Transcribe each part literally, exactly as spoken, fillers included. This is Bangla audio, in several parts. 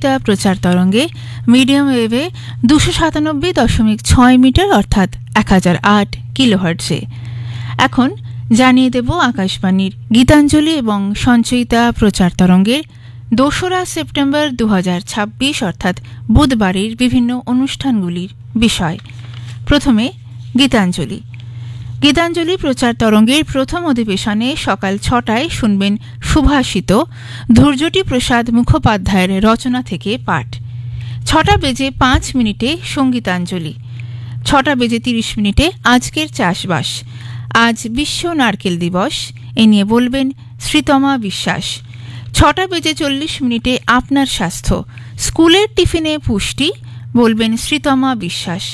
সঞ্চয়িতা প্রচার তরঙ্গে মিডিয়াম ওয়েভে দুশো সাতানব্বই দশমিক ছয় মিটার অর্থাৎ এক হাজার আট কিলোহার্টজে। এখন জানিয়ে দেব আকাশবাণীর গীতাঞ্জলি এবং সঞ্চয়িতা প্রচার তরঙ্গের দোসরা সেপ্টেম্বর দু হাজার ছাব্বিশ অর্থাৎ বুধবারের বিভিন্ন অনুষ্ঠানগুলির বিষয়। প্রথমে গীতাঞ্জলি। গীতাঞ্জলি প্রচার তরঙ্গের প্রথম অধিবেশনে সকাল ছটায় শুনবেন সুভাষিত ধৈর্যটি প্রসাদ মুখোপাধ্যায়ের রচনা থেকে পাঠ। ছটা বেজে পাঁচ মিনিটে সঙ্গীতাঞ্জলি। ছটা বেজে তিরিশ মিনিটে আজকের চাষবাস। আজ বিশ্ব নারকেল দিবস, এ নিয়ে বলবেন শ্রীতমা বিশ্বাস। ছটা বেজে চল্লিশ মিনিটে আপনার স্বাস্থ্য, স্কুলের টিফিনে পুষ্টি, বলবেন শ্রীতমা বিশ্বাস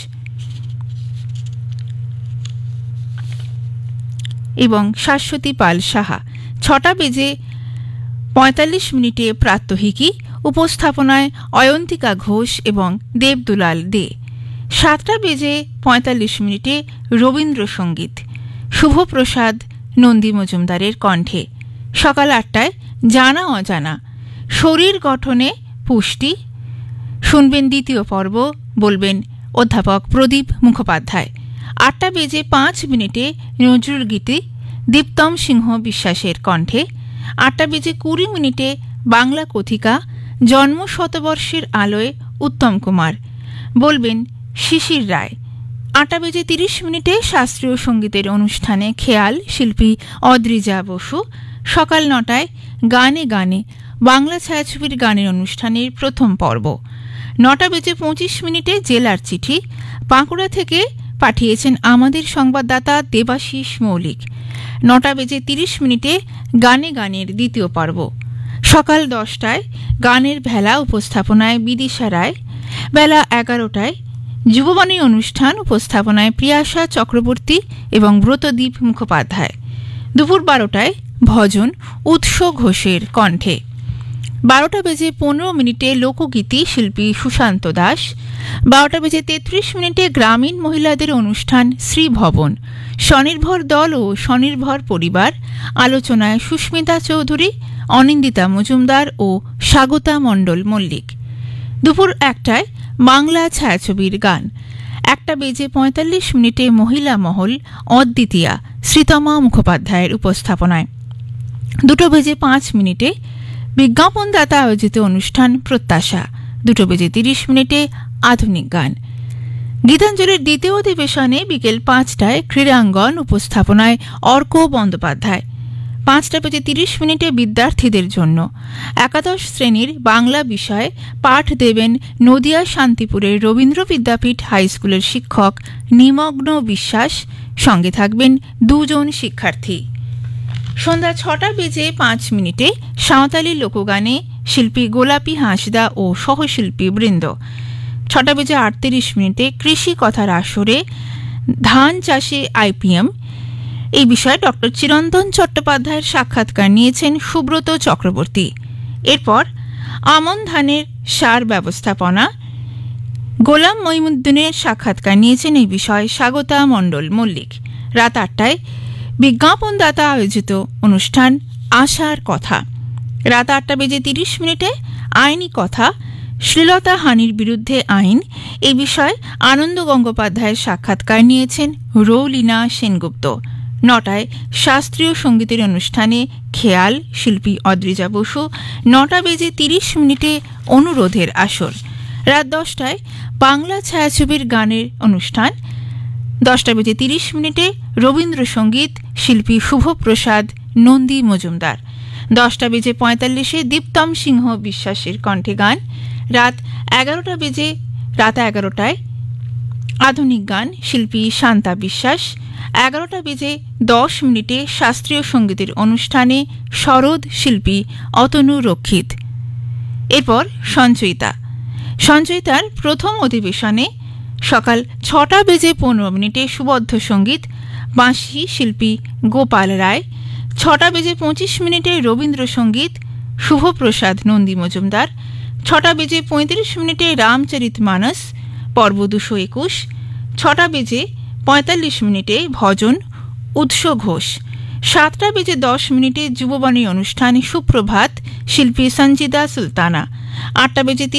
এবং শাশ্বতী পাল সাহা। ছটা বেজে পঁয়তাল্লিশ মিনিটে প্রাত্যহিকী, উপস্থাপনায় অয়ন্তিকা ঘোষ এবং দেবদুলাল দে। সাতটা বেজে পঁয়তাল্লিশ মিনিটে রবীন্দ্রসঙ্গীত, শুভপ্রসাদ নন্দী মজুমদারের কণ্ঠে। সকাল আটটায় জানা অজানা, শরীর গঠনে পুষ্টি, শুনবেন দ্বিতীয় পর্ব, বলবেন অধ্যাপক প্রদীপ মুখোপাধ্যায়। আটটা বেজে পাঁচ মিনিটে নজরুল গীতি, দীপ্তম সিংহ বিশ্বাসের কণ্ঠে। আটটা বেজে কুড়ি মিনিটে বাংলা কথিকা, জন্ম শতবর্ষের আলোয় উত্তম কুমার, বলবেন শিশির রায়। আটটা বেজে তিরিশ মিনিটে শাস্ত্রীয় সঙ্গীতের অনুষ্ঠানে খেয়াল, শিল্পী অদ্রিজা বসু। সকাল নটায় গানে গানে বাংলা ছায়াছবির গানের অনুষ্ঠানের প্রথম পর্ব। নটা বেজে পঁচিশ মিনিটে জেলার চিঠি, বাঁকুড়া থেকে পাঠিয়েছেন আমাদের সংবাদদাতা দেবাশিস মৌলিক। নটা বেজে তিরিশ মিনিটে গানে গানের দ্বিতীয় পর্ব। সকাল দশটায় গানের ভেলা, উপস্থাপনায় বিদিশা রায়। বেলা এগারোটায় যুববাণী অনুষ্ঠান, উপস্থাপনায় প্রিয়াশা চক্রবর্তী এবং ব্রতদীপ মুখোপাধ্যায়। দুপুর বারোটায় ভজন, উৎস ঘোষের কণ্ঠে। বারোটা বেজে পনেরো মিনিটে লোকগীতি, শিল্পী সুশান্ত দাস। বারোটা বেজে তেত্রিশ মিনিটে গ্রামীণ মহিলাদের অনুষ্ঠান শ্রীভবন, স্বনির্ভর দল ও স্বনির্ভর পরিবার। আলোচনায় সুস্মিতা চৌধুরী, অনিন্দিতা মজুমদার ও স্বাগতা মণ্ডল মল্লিক। দুপুর একটায় বাংলা ছায়াছবির গান। একটা বেজে পঁয়তাল্লিশ মিনিটে মহিলা মহল, অদ্বিতীয়া শ্রীতমা মুখোপাধ্যায়ের উপস্থাপনায়। দুটো বেজে পাঁচ মিনিটে বিজ্ঞাপনদাতা আয়োজিত অনুষ্ঠান প্রত্যাশা। দুটো বেজে তিরিশ মিনিটে আধুনিক গান। গীতাঞ্জলির দ্বিতীয় অধিবেশনে বিকেল পাঁচটায় ক্রীড়াঙ্গন, উপস্থাপনায় অর্ক বন্দ্যোপাধ্যায়। পাঁচটা বেজে তিরিশ মিনিটে বিদ্যার্থীদের জন্য একাদশ শ্রেণীর বাংলা বিষয়ে পাঠ দেবেন নদিয়া শান্তিপুরের রবীন্দ্র বিদ্যাপীঠ হাইস্কুলের শিক্ষক নিমগ্ন বিশ্বাস। সঙ্গে থাকবেন দুজন শিক্ষার্থী। সন্ধ্যা ছটা বেজে পাঁচ মিনিটে সাঁওতালি লোকগানে শিল্পী গোলাপী হাঁসদা ও সহশিল্পী বৃন্দ। ছটা বেজে আটত্রিশ মিনিটে কৃষি কথার আসরে ধান চাষে আইপিএম, এই বিষয়ে ডক্টর চিরন্তন চট্টোপাধ্যায়ের সাক্ষাৎকার নিয়েছেন সুব্রত চক্রবর্তী। এরপর আমন ধানের সার ব্যবস্থাপনা, গোলাম মঈনুদ্দিনের সাক্ষাৎকার নিয়েছেন এই বিষয়ে স্বাগতা মণ্ডল মল্লিক। রাত আটটায় বিজ্ঞাপনদাতা আয়োজিত অনুষ্ঠান আশার কথা। রাত আটটা বেজে তিরিশ মিনিটে আইনি কথা, শ্লীলতা হানির বিরুদ্ধে আইন, এই বিষয়ে আনন্দ গঙ্গোপাধ্যায়ের সাক্ষাৎকার নিয়েছেন রৌলিনা সেনগুপ্ত। নটায় শাস্ত্রীয় সঙ্গীতের অনুষ্ঠানে খেয়াল, শিল্পী অদ্রিজা বসু। নটা বেজে তিরিশ মিনিটে অনুরোধের আসর। রাত দশটায় বাংলা ছায়াছবির গানের অনুষ্ঠান। দশটা বেজে তিরিশ মিনিটে রবীন্দ্রসঙ্গীত, শিল্পী শুভপ্রসাদ নন্দী মজুমদার। দশটা বেজে পঁয়তাল্লিশে দীপ্তম সিংহ বিশ্বাসের কণ্ঠে গান। রাত এগারোটা বেজে রাত এগারোটায় আধুনিক গান, শিল্পী শান্তা বিশ্বাস। এগারোটা বেজে দশ মিনিটে শাস্ত্রীয় সঙ্গীতের অনুষ্ঠানে শরৎ, শিল্পী অতনু রক্ষিত। এরপর সঞ্চয়িতা। সঞ্চয়িতার প্রথম অধিবেশনে সকাল ছটা বেজে পনেরো মিনিটে সুবদ্ধ সঙ্গীত, বাঁশি, শিল্পী গোপাল রায়। ছটা বেজে পঁচিশ মিনিটে রবীন্দ্রসঙ্গীত, শুভপ্রসাদ নন্দী মজুমদার। ছটা বেজে পঁয়ত্রিশ মিনিটে রামচরিত মানস, পর্ব দুশো একুশ। ছটা বেজে পঁয়তাল্লিশ মিনিটে ভজন, উৎস ঘোষ। সাতটা বেজে দশ মিনিটে যুববাণী অনুষ্ঠান সুপ্রভাত, শিল্পী সঞ্জিদা সুলতানা। আটটা বেজে